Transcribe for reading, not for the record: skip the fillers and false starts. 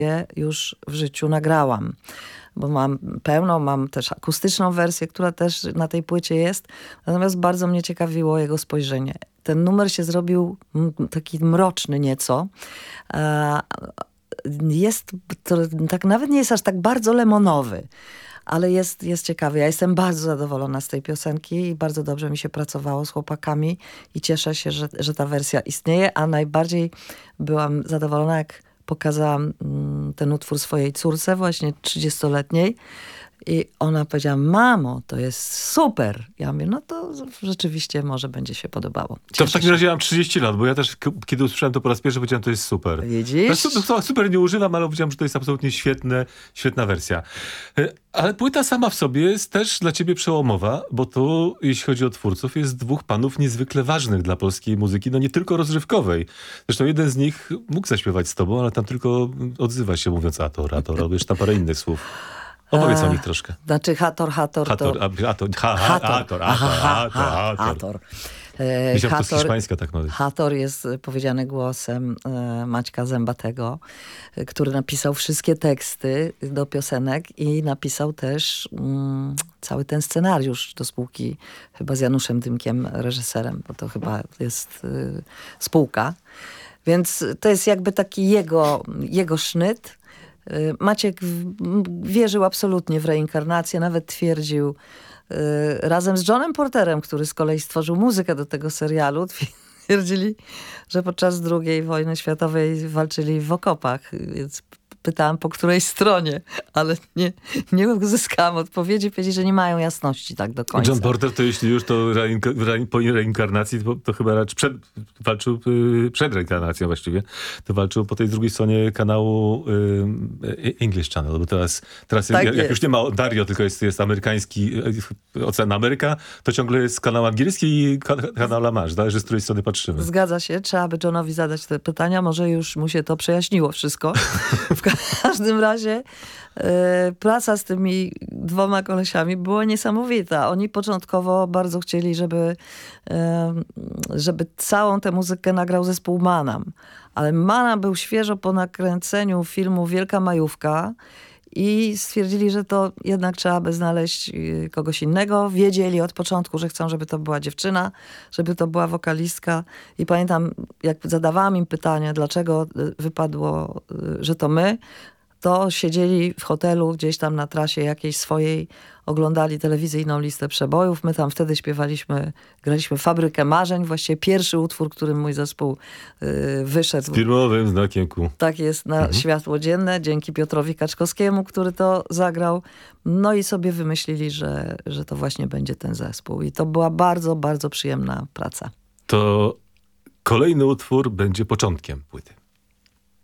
już w życiu nagrałam. Bo mam pełną, mam też akustyczną wersję, która też na tej płycie jest. Natomiast bardzo mnie ciekawiło jego spojrzenie. Ten numer się zrobił taki mroczny nieco. Jest, to tak nawet nie jest aż tak bardzo lemonowy, ale jest ciekawy. Ja jestem bardzo zadowolona z tej piosenki i bardzo dobrze mi się pracowało z chłopakami i cieszę się, że ta wersja istnieje, a najbardziej byłam zadowolona, jak pokazałam ten utwór swojej córce, właśnie 30-letniej, i ona powiedziała: mamo, to jest super. Ja mówię, no to rzeczywiście może będzie się podobało. To w takim razie ja mam 30 lat, bo ja też, kiedy usłyszałem to po raz pierwszy, powiedziałem, to jest super. Widzisz? Super nie używam, ale powiedziałem, że to jest absolutnie świetna wersja. Ale płyta sama w sobie jest też dla ciebie przełomowa, bo tu, jeśli chodzi o twórców, jest dwóch panów niezwykle ważnych dla polskiej muzyki, no nie tylko rozrywkowej. Zresztą jeden z nich mógł zaśpiewać z tobą, ale tam tylko odzywa się mówiąc Hator, wiesz, tam parę innych słów. Opowiedz o nich troszkę. Znaczy Hator. Myślałem, że to z hiszpańska tak ma być. Hator jest powiedziany głosem Maćka Zębatego, który napisał wszystkie teksty do piosenek i napisał też cały ten scenariusz do spółki, chyba z Januszem Dymkiem, reżyserem, bo to chyba jest spółka. Więc to jest jakby taki jego sznyt. Maciek wierzył absolutnie w reinkarnację, nawet twierdził razem z Johnem Porterem, który z kolei stworzył muzykę do tego serialu, twierdzili, że podczas II wojny światowej walczyli w okopach, więc pytałam, po której stronie, ale nie uzyskałam odpowiedzi. Powiedzieli, że nie mają jasności tak do końca. John Porter to jeśli już, to po reinkarnacji to chyba raczej walczył przed reinkarnacją właściwie. To walczył po tej drugiej stronie kanału English Channel, bo teraz tak jak już nie ma Dario, tylko jest amerykański Ocean Ameryka, to ciągle jest kanał angielski i kanał La Manche. Zależy, z której strony patrzymy. Zgadza się. Trzeba by Johnowi zadać te pytania. Może już mu się to przejaśniło wszystko. W każdym razie praca z tymi dwoma kolesiami była niesamowita. Oni początkowo bardzo chcieli, żeby całą tę muzykę nagrał zespół Manam. Ale Manam był świeżo po nakręceniu filmu Wielka Majówka i stwierdzili, że to jednak trzeba by znaleźć kogoś innego. Wiedzieli od początku, że chcą, żeby to była dziewczyna, żeby to była wokalistka. I pamiętam, jak zadawałam im pytanie, dlaczego wypadło, że to my, to siedzieli w hotelu gdzieś tam na trasie jakiejś swojej, oglądali telewizyjną listę przebojów. My tam wtedy graliśmy Fabrykę Marzeń, właściwie pierwszy utwór, którym mój zespół wyszedł. Z firmowym znakiem Q. Tak jest, na światło dzienne, dzięki Piotrowi Kaczkowskiemu, który to zagrał. No i sobie wymyślili, że to właśnie będzie ten zespół. I to była bardzo, bardzo przyjemna praca. To kolejny utwór będzie początkiem płyty.